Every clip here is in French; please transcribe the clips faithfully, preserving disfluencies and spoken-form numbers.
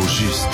juste.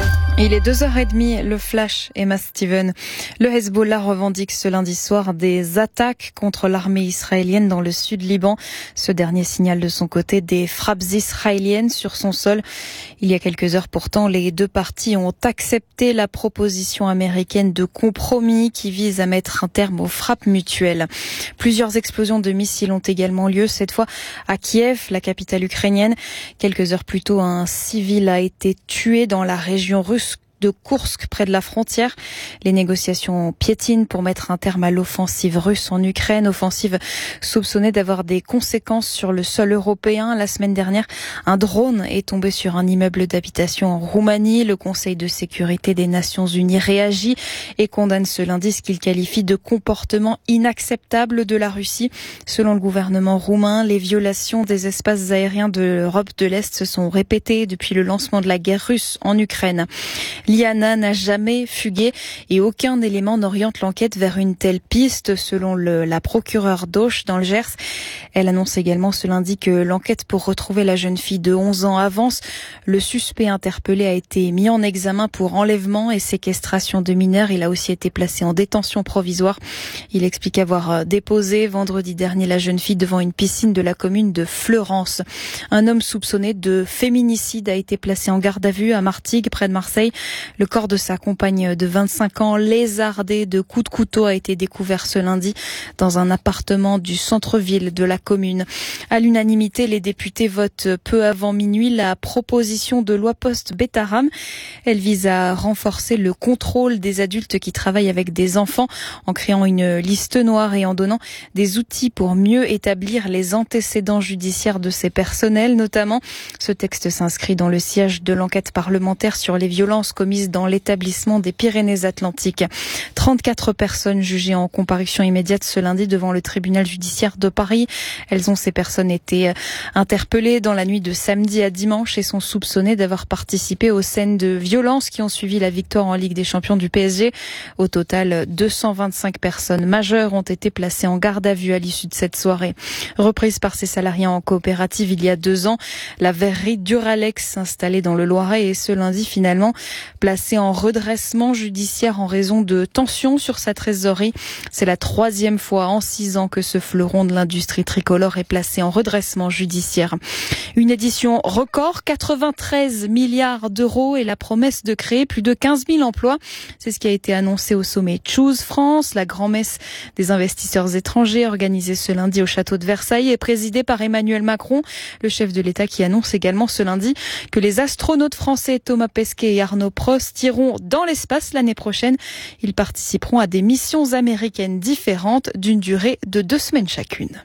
Il est deux heures trente, le Flash, Emma Steven. Le Hezbollah revendique ce lundi soir des attaques contre l'armée israélienne dans le sud Liban. Ce dernier signale de son côté des frappes israéliennes sur son sol. Il y a quelques heures pourtant, les deux parties ont accepté la proposition américaine de compromis qui vise à mettre un terme aux frappes mutuelles. Plusieurs explosions de missiles ont également lieu, cette fois à Kiev, la capitale ukrainienne. Quelques heures plus tôt, un civil a été tué dans la région russe de Koursk, près de la frontière. Les négociations piétinent pour mettre un terme à l'offensive russe en Ukraine, offensive soupçonnée d'avoir des conséquences sur le sol européen. La semaine dernière, un drone est tombé sur un immeuble d'habitation en Roumanie. Le Conseil de sécurité des Nations Unies réagit et condamne ce lundi ce qu'il qualifie de comportement inacceptable de la Russie. Selon le gouvernement roumain, les violations des espaces aériens de l'Europe de l'Est se sont répétées depuis le lancement de la guerre russe en Ukraine. Liana n'a jamais fugué et aucun élément n'oriente l'enquête vers une telle piste, selon le, la procureure d'Auch dans le Gers. Elle annonce également ce lundi que l'enquête pour retrouver la jeune fille de onze ans avance. Le suspect interpellé a été mis en examen pour enlèvement et séquestration de mineurs. Il a aussi été placé en détention provisoire. Il explique avoir déposé vendredi dernier la jeune fille devant une piscine de la commune de Fleurance. Un homme soupçonné de féminicide a été placé en garde à vue à Martigues, près de Marseille. Le corps de sa compagne de vingt-cinq ans, lézardé de coups de couteau, a été découvert ce lundi dans un appartement du centre-ville de la commune. À l'unanimité, les députés votent peu avant minuit la proposition de loi post-Betaram. Elle vise à renforcer le contrôle des adultes qui travaillent avec des enfants en créant une liste noire et en donnant des outils pour mieux établir les antécédents judiciaires de ces personnels, notamment. Ce texte s'inscrit dans le sillage de l'enquête parlementaire sur les violences commises dans l'établissement des Pyrénées-Atlantiques. trente-quatre personnes jugées en comparution immédiate ce lundi devant le tribunal judiciaire de Paris. Elles ont, ces personnes, été interpellées dans la nuit de samedi à dimanche et sont soupçonnées d'avoir participé aux scènes de violence qui ont suivi la victoire en Ligue des Champions du P S G. Au total, deux cent vingt-cinq personnes majeures ont été placées en garde à vue à l'issue de cette soirée. Reprise par ses salariés en coopérative il y a deux ans, la verrerie Duralex installée dans le Loiret est ce lundi finalement placée en redressement judiciaire en raison de tensions sur sa trésorerie. C'est la troisième fois en six ans que ce fleuron de l'industrie tricolore est placé en redressement judiciaire. Une édition record, quatre-vingt-treize milliards d'euros et la promesse de créer plus de quinze mille emplois. C'est ce qui a été annoncé au sommet Choose France, la grand-messe des investisseurs étrangers organisée ce lundi au château de Versailles et présidée par Emmanuel Macron, le chef de l'État, qui annonce également ce lundi que les astronautes français Thomas Pesquet et Arnaud Prost iront dans l'espace l'année prochaine. Ils participeront à des missions américaines différentes d'une durée de deux semaines chacune.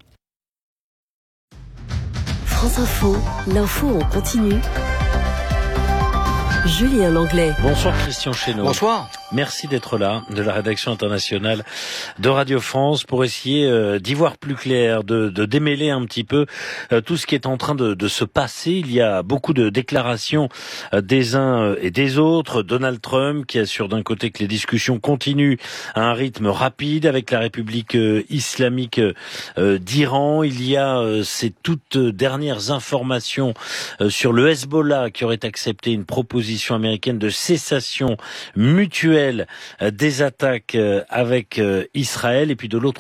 France Info, l'info en continu. Julien Langlais. Bonsoir Christian Chesneau. Bonsoir. Merci d'être là, de la rédaction internationale de Radio France, pour essayer euh, d'y voir plus clair, de, de démêler un petit peu euh, tout ce qui est en train de, de se passer. Il y a beaucoup de déclarations euh, des uns et des autres. Donald Trump qui assure d'un côté que les discussions continuent à un rythme rapide avec la République euh, islamique euh, d'Iran. Il y a euh, ces toutes dernières informations euh, sur le Hezbollah qui aurait accepté une proposition américaine de cessation mutuelle des attaques avec Israël, et puis de l'autre